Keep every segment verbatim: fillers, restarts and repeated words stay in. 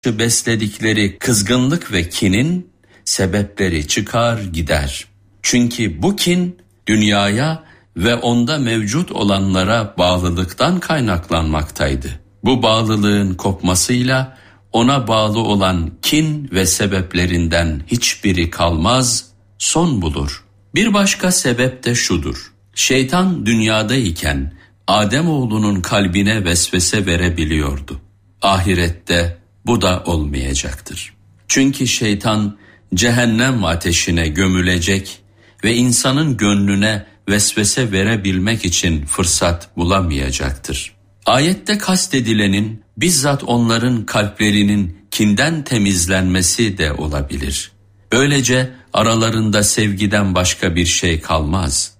besledikleri kızgınlık ve kinin sebepleri çıkar gider. Çünkü bu kin dünyaya ve onda mevcut olanlara bağlılıktan kaynaklanmaktaydı. Bu bağlılığın kopmasıyla ona bağlı olan kin ve sebeplerinden hiçbiri kalmaz, son bulur. Bir başka sebep de şudur: şeytan dünyadayken Ademoğlunun kalbine vesvese verebiliyordu. Ahirette bu da olmayacaktır. Çünkü şeytan cehennem ateşine gömülecek ve insanın gönlüne vesvese verebilmek için fırsat bulamayacaktır. Ayette kastedilenin bizzat onların kalplerinin kinden temizlenmesi de olabilir. Böylece aralarında sevgiden başka bir şey kalmaz.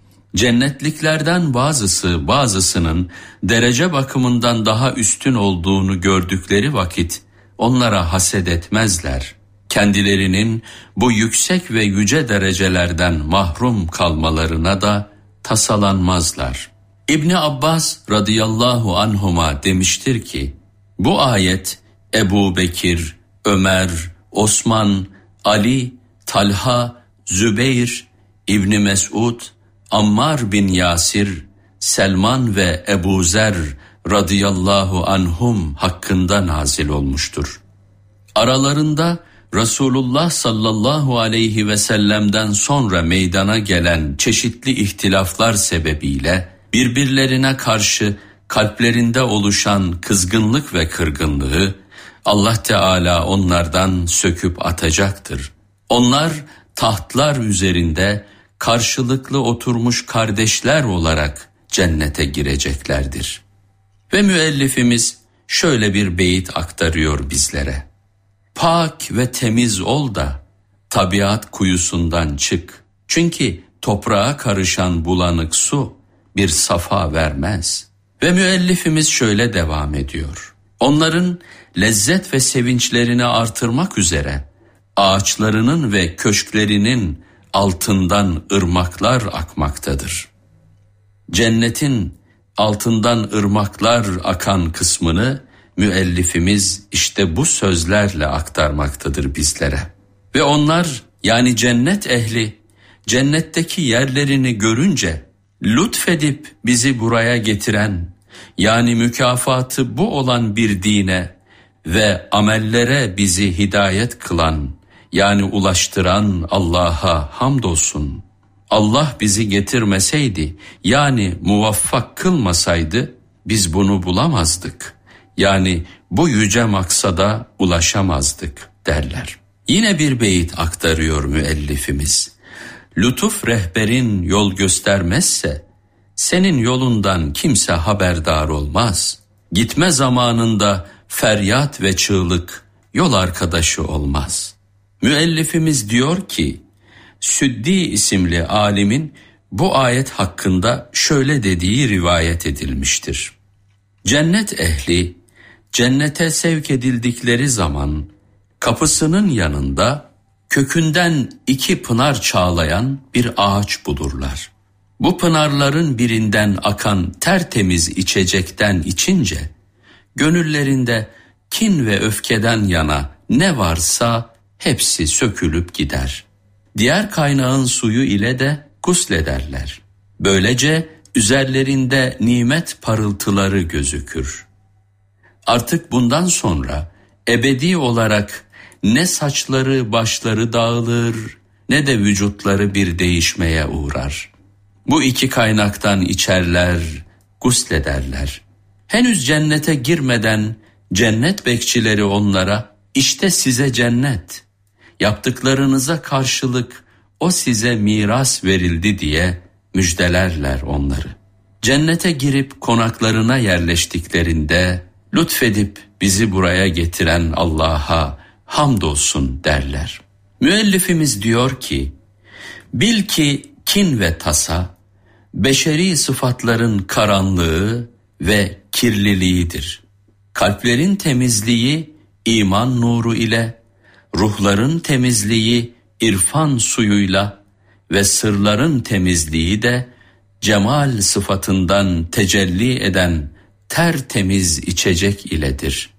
Cennetliklerden bazısı bazısının derece bakımından daha üstün olduğunu gördükleri vakit onlara haset etmezler. Kendilerinin bu yüksek ve yüce derecelerden mahrum kalmalarına da tasalanmazlar. İbni Abbas radıyallahu anhuma demiştir ki, bu ayet Ebu Bekir, Ömer, Osman, Ali, Talha, Zübeyir, İbni Mesud, Ammar bin Yasir, Selman ve Ebu Zer radıyallahu anhum hakkında nazil olmuştur. Aralarında Resulullah sallallahu aleyhi ve sellem'den sonra meydana gelen çeşitli ihtilaflar sebebiyle birbirlerine karşı kalplerinde oluşan kızgınlık ve kırgınlığı Allah Teala onlardan söküp atacaktır. Onlar tahtlar üzerinde karşılıklı oturmuş kardeşler olarak cennete gireceklerdir. Ve müellifimiz şöyle bir beyit aktarıyor bizlere: pak ve temiz ol da tabiat kuyusundan çık. Çünkü toprağa karışan bulanık su bir safa vermez. Ve müellifimiz şöyle devam ediyor: onların lezzet ve sevinçlerini artırmak üzere ağaçlarının ve köşklerinin altından ırmaklar akmaktadır. Cennetin altından ırmaklar akan kısmını müellifimiz işte bu sözlerle aktarmaktadır bizlere. Ve onlar, yani cennet ehli, cennetteki yerlerini görünce lütfedip bizi buraya getiren, yani mükafatı bu olan bir dine ve amellere bizi hidayet kılan, yani ulaştıran Allah'a hamdolsun. Allah bizi getirmeseydi, yani muvaffak kılmasaydı biz bunu bulamazdık. Yani bu yüce maksada ulaşamazdık derler. Yine bir beyit aktarıyor müellifimiz: lütuf rehberin yol göstermezse senin yolundan kimse haberdar olmaz. Gitme zamanında feryat ve çığlık yol arkadaşı olmaz. Müellifimiz diyor ki, Süddi isimli alimin bu ayet hakkında şöyle dediği rivayet edilmiştir: cennet ehli cennete sevk edildikleri zaman kapısının yanında kökünden iki pınar çağlayan bir ağaç bulurlar. Bu pınarların birinden akan tertemiz içecekten içince gönüllerinde kin ve öfkeden yana ne varsa hepsi sökülüp gider. Diğer kaynağın suyu ile de guslederler. Böylece üzerlerinde nimet parıltıları gözükür. Artık bundan sonra ebedi olarak ne saçları başları dağılır ne de vücutları bir değişmeye uğrar. Bu iki kaynaktan içerler, guslederler. Henüz cennete girmeden cennet bekçileri onlara, işte size cennet, yaptıklarınıza karşılık o size miras verildi diye müjdelerler onları. Cennete girip konaklarına yerleştiklerinde lütfedip bizi buraya getiren Allah'a hamdolsun derler. Müellifimiz diyor ki, bil ki kin ve tasa beşeri sıfatların karanlığı ve kirliliğidir. Kalplerin temizliği iman nuru ile, ruhların temizliği irfan suyuyla ve sırların temizliği de cemal sıfatından tecelli eden tertemiz içecek iledir.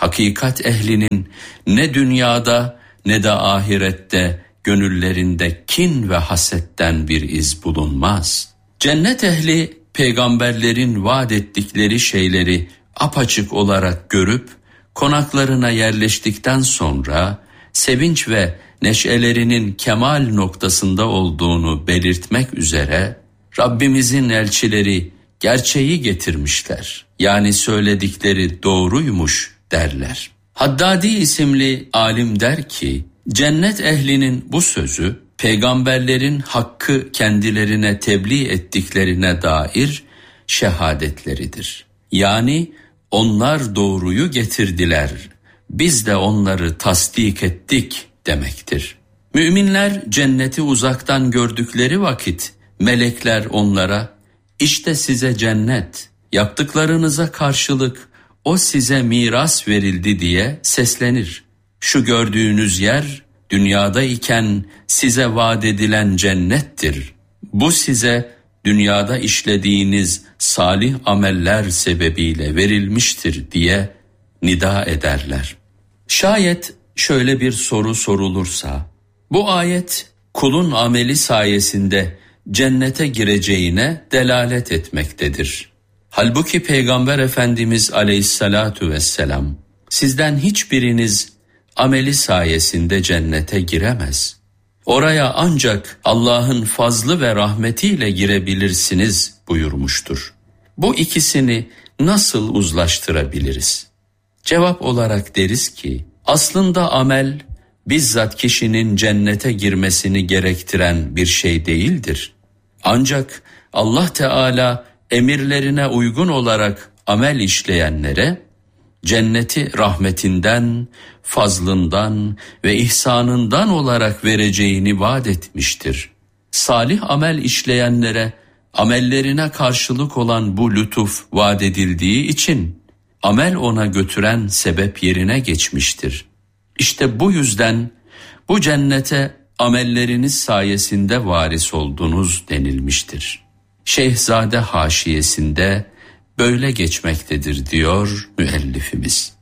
Hakikat ehlinin ne dünyada ne de ahirette gönüllerinde kin ve hasetten bir iz bulunmaz. Cennet ehli peygamberlerin vaat ettikleri şeyleri apaçık olarak görüp konaklarına yerleştikten sonra sevinç ve neşelerinin kemal noktasında olduğunu belirtmek üzere Rabbimizin elçileri gerçeği getirmişler. Yani söyledikleri doğruymuş derler. Haddadi isimli alim der ki, cennet ehlinin bu sözü peygamberlerin hakkı kendilerine tebliğ ettiklerine dair şehadetleridir. Yani onlar doğruyu getirdiler, biz de onları tasdik ettik demektir. Müminler cenneti uzaktan gördükleri vakit melekler onlara, işte size cennet, yaptıklarınıza karşılık o size miras verildi diye seslenir. Şu gördüğünüz yer dünyada iken size vaat edilen cennettir. Bu size dünyada işlediğiniz salih ameller sebebiyle verilmiştir diye nida ederler. Şayet şöyle bir soru sorulursa, bu ayet kulun ameli sayesinde cennete gireceğine delalet etmektedir. Halbuki Peygamber Efendimiz Aleyhissalatu vesselam, sizden hiçbiriniz ameli sayesinde cennete giremez. Oraya ancak Allah'ın fazlı ve rahmetiyle girebilirsiniz buyurmuştur. Bu ikisini nasıl uzlaştırabiliriz? Cevap olarak deriz ki, aslında amel bizzat kişinin cennete girmesini gerektiren bir şey değildir. Ancak Allah Teala emirlerine uygun olarak amel işleyenlere cenneti rahmetinden, fazlından ve ihsanından olarak vereceğini vaat etmiştir. Salih amel işleyenlere amellerine karşılık olan bu lütuf vaat edildiği için amel ona götüren sebep yerine geçmiştir. İşte bu yüzden bu cennete amelleriniz sayesinde varis oldunuz denilmiştir. Şeyhzade haşiyesinde böyle geçmektedir diyor müellifimiz.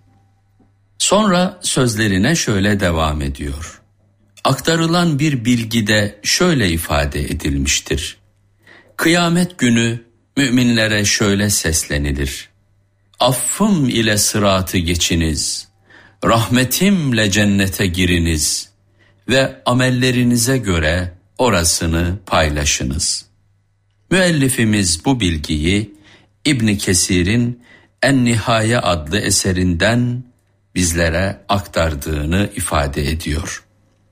Sonra sözlerine şöyle devam ediyor. Aktarılan bir bilgide şöyle ifade edilmiştir. Kıyamet günü müminlere şöyle seslenilir. Affım ile sıratı geçiniz, rahmetimle cennete giriniz ve amellerinize göre orasını paylaşınız. Müellifimiz bu bilgiyi İbn Kesir'in En-Nihaye adlı eserinden bizlere aktardığını ifade ediyor.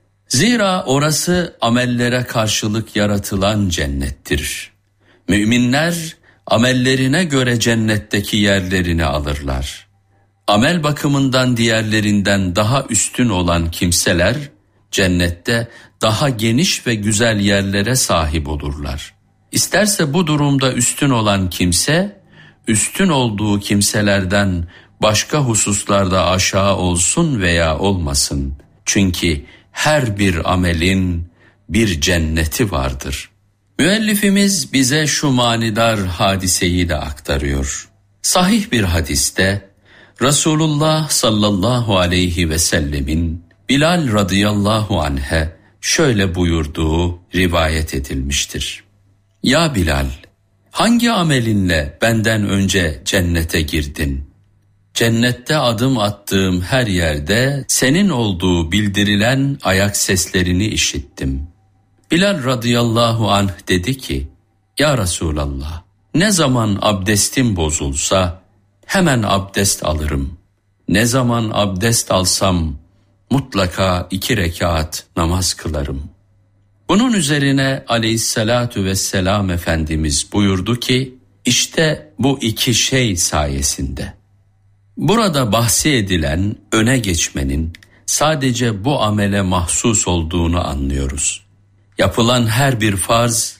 Zira orası amellere karşılık yaratılan cennettir. Müminler amellerine göre cennetteki yerlerini alırlar. Amel bakımından diğerlerinden daha üstün olan kimseler cennette daha geniş ve güzel yerlere sahip olurlar. İsterse bu durumda üstün olan kimse, üstün olduğu kimselerden başka hususlarda aşağı olsun veya olmasın. Çünkü her bir amelin bir cenneti vardır. Müellifimiz bize şu manidar hadiseyi de aktarıyor. Sahih bir hadiste Resulullah sallallahu aleyhi ve sellemin Bilal radıyallahu anh'e şöyle buyurduğu rivayet edilmiştir. Ya Bilal, hangi amelinle benden önce cennete girdin? Cennette adım attığım her yerde senin olduğu bildirilen ayak seslerini işittim. Bilal radıyallahu anh dedi ki, Ya Resulallah, ne zaman abdestim bozulsa hemen abdest alırım. Ne zaman abdest alsam mutlaka iki rekat namaz kılarım. Bunun üzerine aleyhissalatu vesselam Efendimiz buyurdu ki, işte bu iki şey sayesinde. Burada bahsi edilen öne geçmenin sadece bu amele mahsus olduğunu anlıyoruz. Yapılan her bir farz,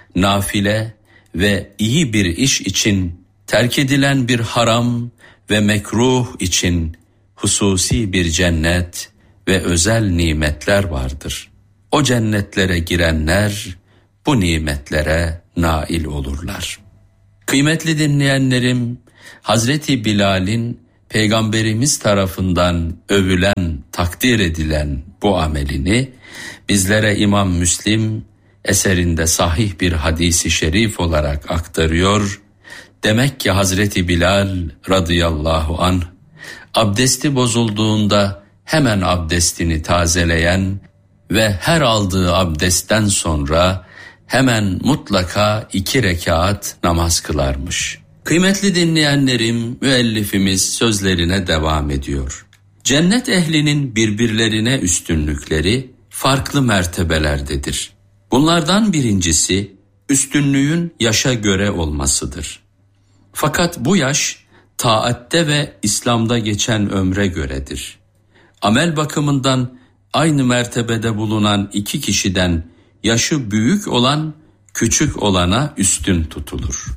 nafile ve iyi bir iş için, terk edilen bir haram ve mekruh için hususi bir cennet ve özel nimetler vardır. O cennetlere girenler bu nimetlere nail olurlar. Kıymetli dinleyenlerim, Hazreti Bilal'in Peygamberimiz tarafından övülen, takdir edilen bu amelini bizlere İmam Müslim eserinde sahih bir hadisi şerif olarak aktarıyor. Demek ki Hazreti Bilal radıyallahu anh abdesti bozulduğunda hemen abdestini tazeleyen ve her aldığı abdestten sonra hemen mutlaka iki rekat namaz kılarmış. Kıymetli dinleyenlerim, müellifimiz sözlerine devam ediyor. Cennet ehlinin birbirlerine üstünlükleri farklı mertebelerdedir. Bunlardan birincisi üstünlüğün yaşa göre olmasıdır. Fakat bu yaş taatte ve İslam'da geçen ömre göredir. Amel bakımından aynı mertebede bulunan iki kişiden yaşı büyük olan küçük olana üstün tutulur.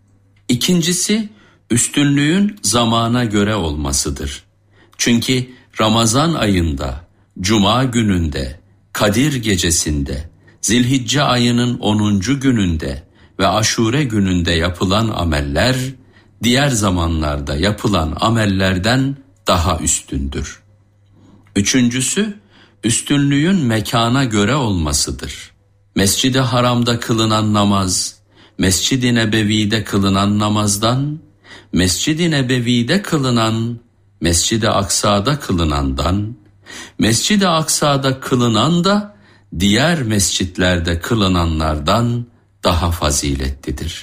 İkincisi üstünlüğün zamana göre olmasıdır. Çünkü Ramazan ayında, Cuma gününde, Kadir gecesinde, Zilhicce ayının onuncu gününde ve Aşure gününde yapılan ameller, diğer zamanlarda yapılan amellerden daha üstündür. Üçüncüsü, üstünlüğün mekana göre olmasıdır. Mescid-i Haram'da kılınan namaz, Mescid-i Nebevi'de kılınan namazdan, Mescid-i Nebevi'de kılınan, Mescid-i Aksa'da kılınandan, Mescid-i Aksa'da kılınan da diğer mescitlerde kılınanlardan daha faziletlidir.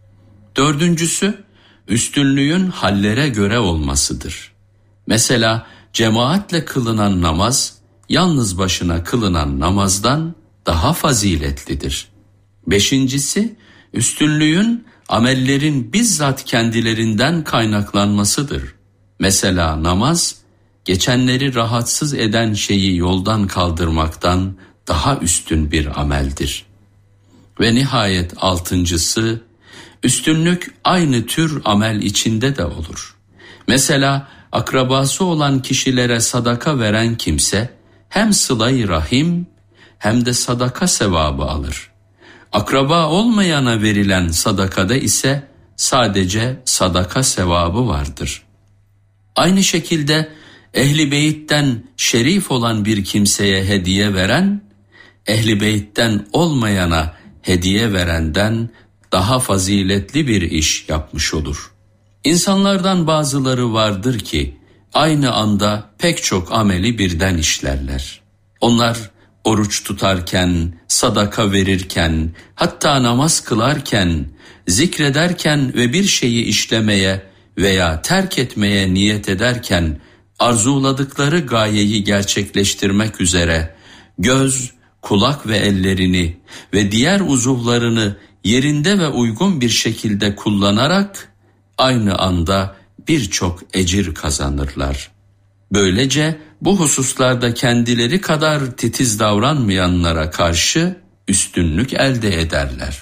Dördüncüsü, üstünlüğün hallere göre olmasıdır. Mesela cemaatle kılınan namaz, yalnız başına kılınan namazdan daha faziletlidir. Beşincisi, üstünlüğün amellerin bizzat kendilerinden kaynaklanmasıdır. Mesela namaz, geçenleri rahatsız eden şeyi yoldan kaldırmaktan daha üstün bir ameldir. Ve nihayet altıncısı, üstünlük aynı tür amel içinde de olur. Mesela akrabası olan kişilere sadaka veren kimse hem sıla-i rahim hem de sadaka sevabı alır. Akraba olmayana verilen sadakada ise sadece sadaka sevabı vardır. Aynı şekilde Ehl-i Beyt'ten şerif olan bir kimseye hediye veren, Ehl-i Beyt'ten olmayana hediye verenden daha faziletli bir iş yapmış olur. İnsanlardan bazıları vardır ki aynı anda pek çok ameli birden işlerler. Onlar oruç tutarken, sadaka verirken, hatta namaz kılarken, zikrederken ve bir şeyi işlemeye veya terk etmeye niyet ederken arzuladıkları gayeyi gerçekleştirmek üzere göz, kulak ve ellerini ve diğer uzuvlarını yerinde ve uygun bir şekilde kullanarak aynı anda birçok ecir kazanırlar. Böylece bu hususlarda kendileri kadar titiz davranmayanlara karşı üstünlük elde ederler.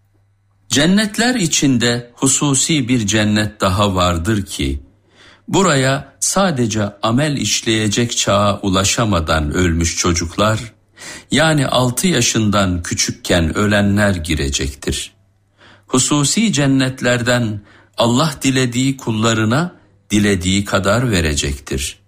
Cennetler içinde hususi bir cennet daha vardır ki, buraya sadece amel işleyecek çağa ulaşamadan ölmüş çocuklar, yani altı yaşından küçükken ölenler girecektir. Hususi cennetlerden Allah dilediği kullarına dilediği kadar verecektir.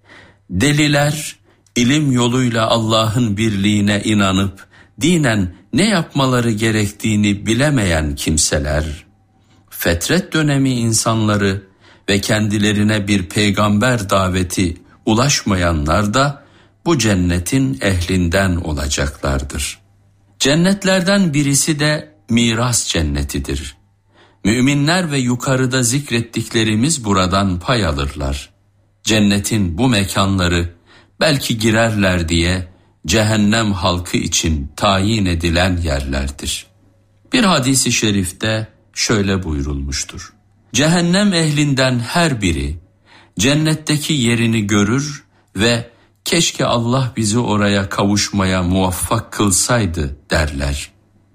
Deliler, ilim yoluyla Allah'ın birliğine inanıp dinen ne yapmaları gerektiğini bilemeyen kimseler, fetret dönemi insanları ve kendilerine bir peygamber daveti ulaşmayanlar da bu cennetin ehlinden olacaklardır. Cennetlerden birisi de miras cennetidir. Müminler ve yukarıda zikrettiklerimiz buradan pay alırlar. Cennetin bu mekanları belki girerler diye cehennem halkı için tayin edilen yerlerdir. Bir hadis-i şerifte şöyle buyurulmuştur: cehennem ehlinden her biri cennetteki yerini görür ve keşke Allah bizi oraya kavuşmaya muvaffak kılsaydı derler.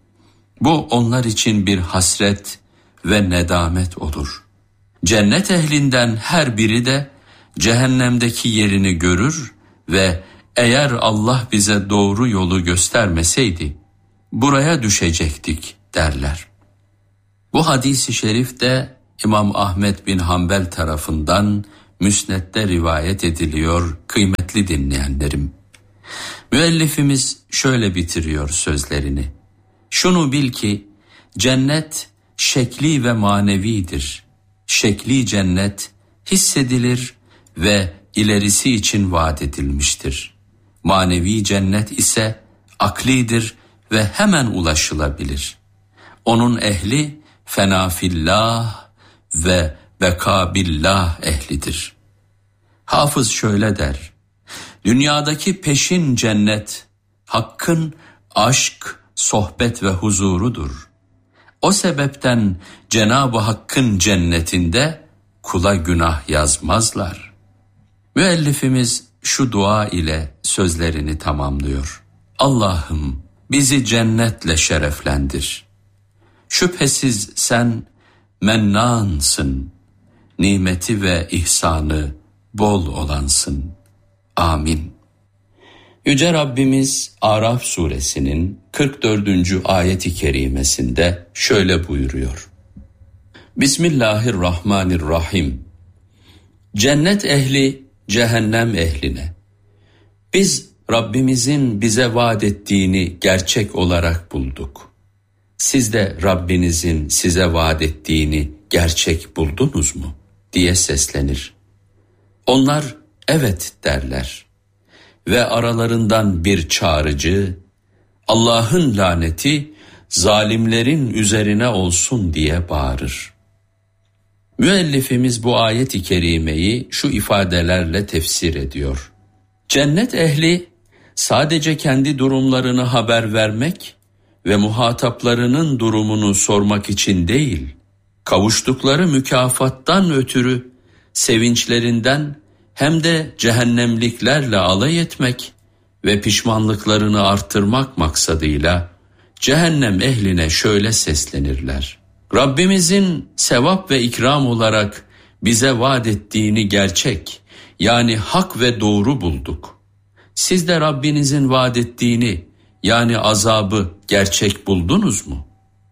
Bu onlar için bir hasret ve nedamet olur. Cennet ehlinden her biri de cehennemdeki yerini görür ve eğer Allah bize doğru yolu göstermeseydi buraya düşecektik derler. Bu hadis-i şerif de İmam Ahmed bin Hanbel tarafından Müsned'de rivayet ediliyor kıymetli dinleyenlerim. Müellifimiz şöyle bitiriyor sözlerini. Şunu bil ki cennet şekli ve manevidir. Şekli cennet hissedilir ve ilerisi için vaat edilmiştir. Manevi cennet ise aklidir ve hemen ulaşılabilir. Onun ehli fenafillah ve bekabillah ehlidir. Hafız şöyle der: dünyadaki peşin cennet, hakkın aşk, sohbet ve huzurudur. O sebepten Cenab-ı Hakk'ın cennetinde kula günah yazmazlar. Müellifimiz şu dua ile sözlerini tamamlıyor. Allah'ım bizi cennetle şereflendir. Şüphesiz sen mennansın, nimeti ve ihsanı bol olansın. Amin. Yüce Rabbimiz Araf suresinin kırk dördüncü ayet-i kerimesinde şöyle buyuruyor. Bismillahirrahmanirrahim. Cennet ehli cehennem ehline: biz Rabbimizin bize vaat ettiğini gerçek olarak bulduk. Siz de Rabbinizin size vaat ettiğini gerçek buldunuz mu diye seslenir. Onlar evet derler ve aralarından bir çağrıcı, Allah'ın laneti zalimlerin üzerine olsun diye bağırır. Müellifimiz bu ayet-i kerimeyi şu ifadelerle tefsir ediyor. Cennet ehli sadece kendi durumlarını haber vermek ve muhataplarının durumunu sormak için değil, kavuştukları mükafattan ötürü sevinçlerinden hem de cehennemliklerle alay etmek ve pişmanlıklarını artırmak maksadıyla cehennem ehline şöyle seslenirler: Rabbimizin sevap ve ikram olarak bize vaat ettiğini gerçek, yani hak ve doğru bulduk. Siz de Rabbinizin vaat ettiğini, yani azabı gerçek buldunuz mu?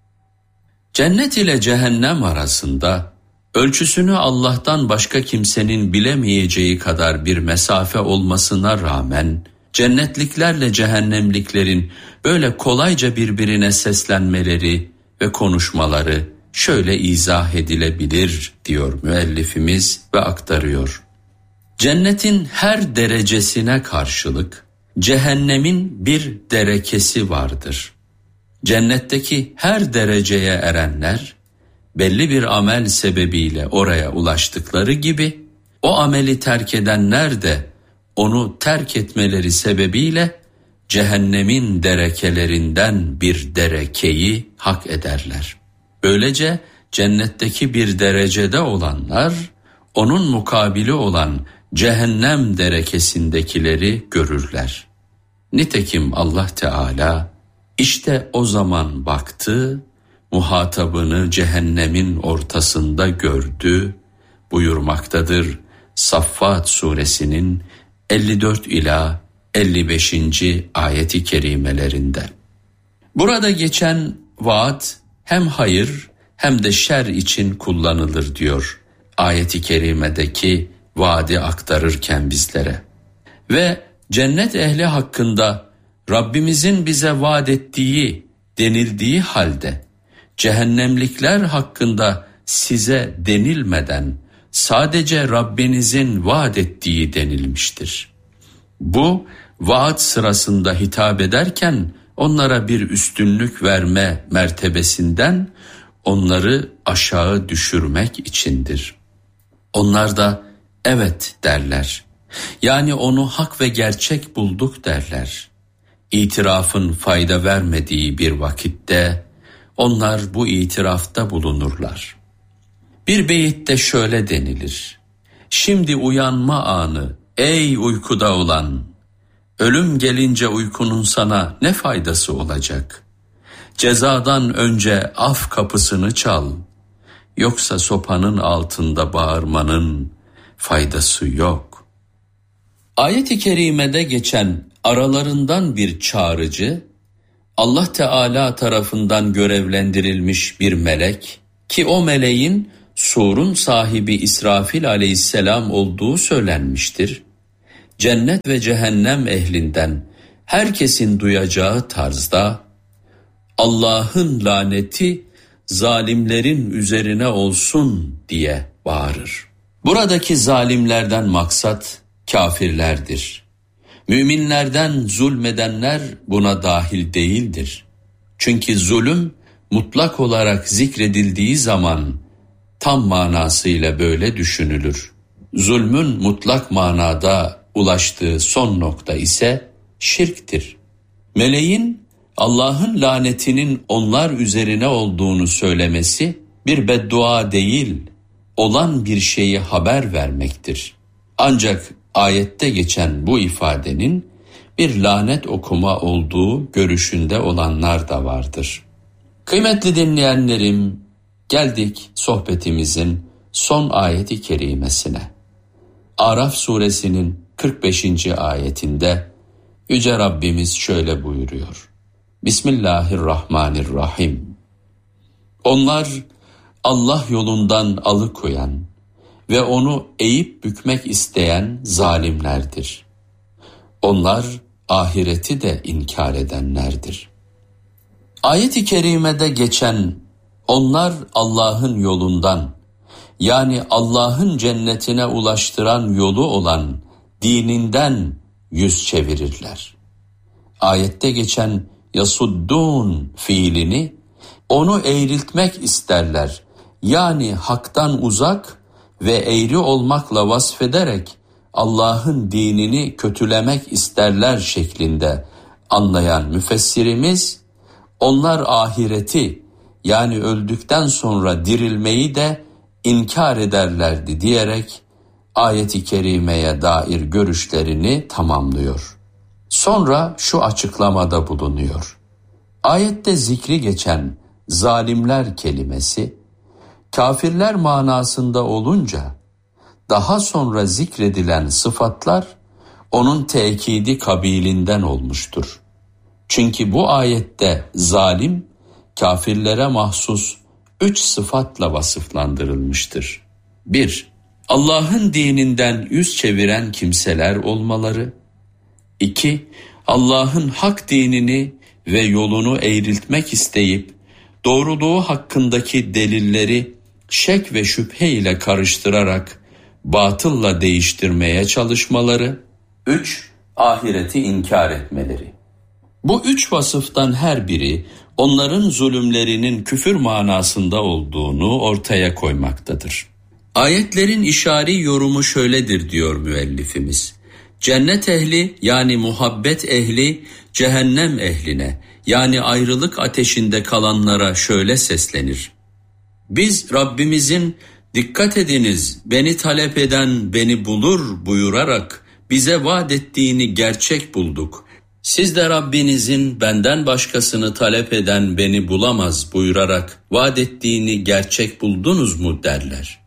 Cennet ile cehennem arasında ölçüsünü Allah'tan başka kimsenin bilemeyeceği kadar bir mesafe olmasına rağmen cennetliklerle cehennemliklerin böyle kolayca birbirine seslenmeleri ve konuşmaları şöyle izah edilebilir diyor müellifimiz ve aktarıyor. Cennetin her derecesine karşılık cehennemin bir derekesi vardır. Cennetteki her dereceye erenler belli bir amel sebebiyle oraya ulaştıkları gibi o ameli terk edenler de onu terk etmeleri sebebiyle cehennemin derekelerinden bir derekeyi hak ederler. Böylece cennetteki bir derecede olanlar onun mukabili olan cehennem derekesindekileri görürler. Nitekim Allah Teala işte o zaman baktı, muhatabını cehennemin ortasında gördü buyurmaktadır Saffat suresinin elli dört ila elli beşinci ayeti kerimelerinde. Burada geçen vaat hem hayır hem de şer için kullanılır diyor ayeti kerimedeki vaadi aktarırken bizlere. Ve cennet ehli hakkında Rabbimizin bize vaat ettiği denildiği halde cehennemlikler hakkında size denilmeden sadece Rabbinizin vaat ettiği denilmiştir. Bu vaat sırasında hitap ederken onlara bir üstünlük verme mertebesinden onları aşağı düşürmek içindir. Onlar da evet derler. Yani onu hak ve gerçek bulduk derler. İtirafın fayda vermediği bir vakitte onlar bu itirafta bulunurlar. Bir beyitte şöyle denilir: şimdi uyanma anı ey uykuda olan, ölüm gelince uykunun sana ne faydası olacak? Cezadan önce af kapısını çal, yoksa sopanın altında bağırmanın faydası yok. Ayet-i kerimede geçen aralarından bir çağrıcı, Allah Teala tarafından görevlendirilmiş bir melek ki o meleğin surun sahibi İsrafil aleyhisselam olduğu söylenmiştir. Cennet ve cehennem ehlinden herkesin duyacağı tarzda Allah'ın laneti zalimlerin üzerine olsun diye bağırır. Buradaki zalimlerden maksat kafirlerdir. Müminlerden zulmedenler buna dahil değildir. Çünkü zulüm mutlak olarak zikredildiği zaman tam manasıyla böyle düşünülür. Zulmün mutlak manada ulaştığı son nokta ise şirktir. Meleğin Allah'ın lanetinin onlar üzerine olduğunu söylemesi bir beddua değil, olan bir şeyi haber vermektir. Ancak ayette geçen bu ifadenin bir lanet okuma olduğu görüşünde olanlar da vardır. Kıymetli dinleyenlerim, geldik sohbetimizin son ayeti kerimesine. Araf suresinin kırk beşinci ayetinde Yüce Rabbimiz şöyle buyuruyor. Bismillahirrahmanirrahim. Onlar Allah yolundan alıkoyan ve onu eğip bükmek isteyen zalimlerdir. Onlar ahireti de inkar edenlerdir. Ayet-i kerimede geçen onlar Allah'ın yolundan, yani Allah'ın cennetine ulaştıran yolu olan dininden yüz çevirirler. Ayette geçen yasuddun fiilini onu eğriltmek isterler. Yani haktan uzak ve eğri olmakla vasfederek Allah'ın dinini kötülemek isterler şeklinde anlayan müfessirimiz, onlar ahireti yani öldükten sonra dirilmeyi de inkar ederlerdi diyerek ayet-i kerimeye dair görüşlerini tamamlıyor. Sonra şu açıklamada bulunuyor. Ayette zikri geçen zalimler kelimesi, kafirler manasında olunca, daha sonra zikredilen sıfatlar, onun tekidi kabilinden olmuştur. Çünkü bu ayette zalim, kafirlere mahsus üç sıfatla vasıflandırılmıştır. bir Allah'ın dininden yüz çeviren kimseler olmaları. iki Allah'ın hak dinini ve yolunu eğriltmek isteyip, doğruluğu hakkındaki delilleri şek ve şüphe ile karıştırarak batılla değiştirmeye çalışmaları. üç Ahireti inkar etmeleri. Bu üç vasıftan her biri onların zulümlerinin küfür manasında olduğunu ortaya koymaktadır. Ayetlerin işari yorumu şöyledir diyor müellifimiz. Cennet ehli yani muhabbet ehli cehennem ehline yani ayrılık ateşinde kalanlara şöyle seslenir. Biz Rabbimizin dikkat ediniz beni talep eden beni bulur buyurarak bize vaat ettiğini gerçek bulduk. Siz de Rabbinizin benden başkasını talep eden beni bulamaz buyurarak vaat ettiğini gerçek buldunuz mu derler.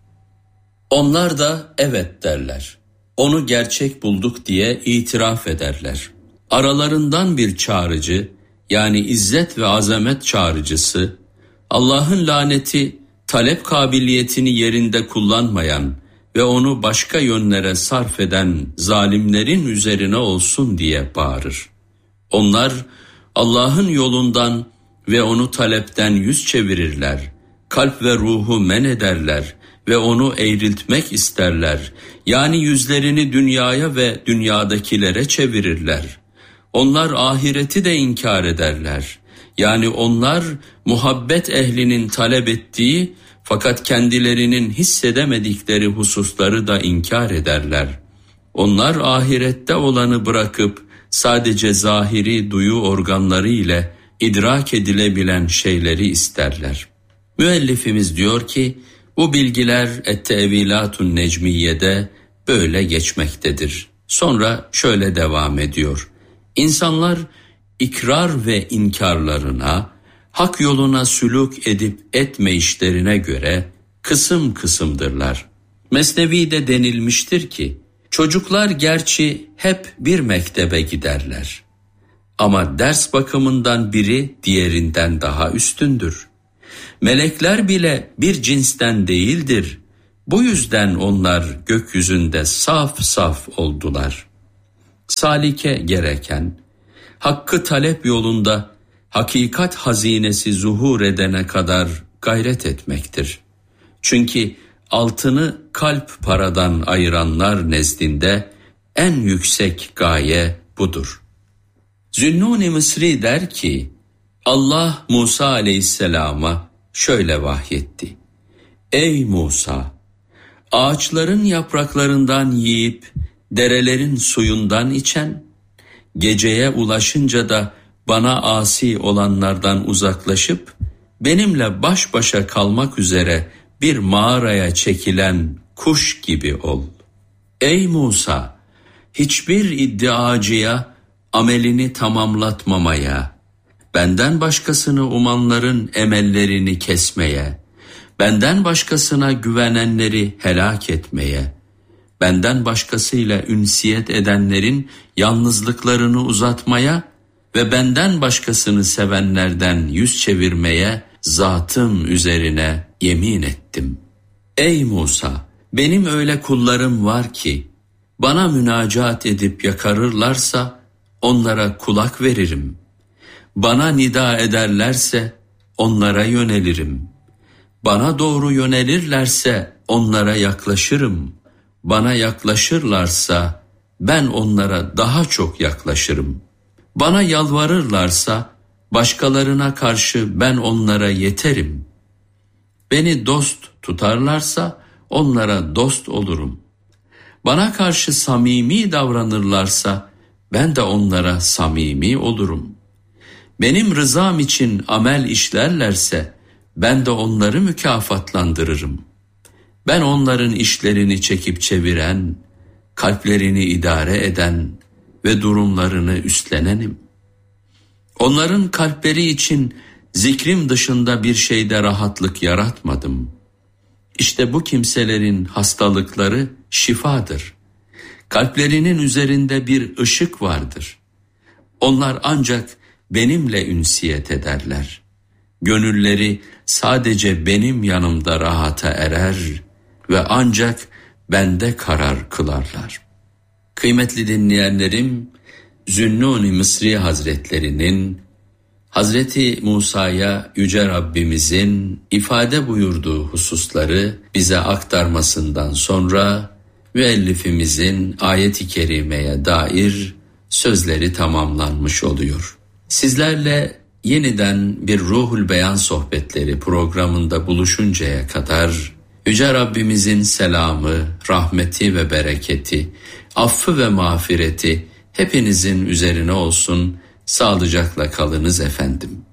Onlar da evet derler. Onu gerçek bulduk diye itiraf ederler. Aralarından bir çağrıcı yani izzet ve azamet çağrıcısı, Allah'ın laneti talep kabiliyetini yerinde kullanmayan ve onu başka yönlere sarf eden zalimlerin üzerine olsun diye bağırır. Onlar Allah'ın yolundan ve onu talepten yüz çevirirler, kalp ve ruhu men ederler ve onu eğriltmek isterler. Yani yüzlerini dünyaya ve dünyadakilere çevirirler. Onlar ahireti de inkar ederler. Yani onlar muhabbet ehlinin talep ettiği fakat kendilerinin hissedemedikleri hususları da inkar ederler. Onlar ahirette olanı bırakıp sadece zahiri duyu organları ile idrak edilebilen şeyleri isterler. Müellifimiz diyor ki, bu bilgiler Et-Tevilatun Necmiye'de böyle geçmektedir. Sonra şöyle devam ediyor. İnsanlar ikrar ve inkarlarına, hak yoluna sülûk edip etme işlerine göre kısım kısımdırlar. Mesnevi'de denilmiştir ki, çocuklar gerçi hep bir mektebe giderler. Ama ders bakımından biri diğerinden daha üstündür. Melekler bile bir cinsten değildir. Bu yüzden onlar gökyüzünde saf saf oldular. Salike gereken, hakkı talep yolunda hakikat hazinesi zuhur edene kadar gayret etmektir. Çünkü altını kalp paradan ayıranlar nezdinde en yüksek gaye budur. Zünnun-i Mısri der ki, Allah Musa aleyhisselama şöyle vahyetti. Ey Musa! Ağaçların yapraklarından yiyip derelerin suyundan içen, geceye ulaşınca da bana asi olanlardan uzaklaşıp benimle baş başa kalmak üzere bir mağaraya çekilen kuş gibi ol. Ey Musa! Hiçbir iddiacıya amelini tamamlatmamaya, benden başkasını umanların emellerini kesmeye, benden başkasına güvenenleri helak etmeye, benden başkasıyla ünsiyet edenlerin yalnızlıklarını uzatmaya ve benden başkasını sevenlerden yüz çevirmeye zatım üzerine yemin ettim. Ey Musa! Benim öyle kullarım var ki, bana münacat edip yakarırlarsa onlara kulak veririm. Bana nida ederlerse onlara yönelirim. Bana doğru yönelirlerse onlara yaklaşırım. Bana yaklaşırlarsa ben onlara daha çok yaklaşırım. Bana yalvarırlarsa başkalarına karşı ben onlara yeterim. Beni dost tutarlarsa onlara dost olurum. Bana karşı samimi davranırlarsa ben de onlara samimi olurum. Benim rızam için amel işlerlerse ben de onları mükafatlandırırım. Ben onların işlerini çekip çeviren, kalplerini idare eden ve durumlarını üstlenenim. Onların kalpleri için zikrim dışında bir şeyde rahatlık yaratmadım. İşte bu kimselerin hastalıkları şifadır. Kalplerinin üzerinde bir ışık vardır. Onlar ancak benimle ünsiyet ederler. Gönülleri sadece benim yanımda rahata erer ve ancak bende karar kılarlar. Kıymetli dinleyenlerim, Zünnun-i Mısri Hazretlerinin Hazreti Musa'ya Yüce Rabbimizin ifade buyurduğu hususları bize aktarmasından sonra müellifimizin ayet-i kerimeye dair sözleri tamamlanmış oluyor. Sizlerle yeniden bir Ruhul Beyan sohbetleri programında buluşuncaya kadar Yüce Rabbimizin selamı, rahmeti ve bereketi, affı ve mağfireti hepinizin üzerine olsun. Sağlıcakla kalınız efendim.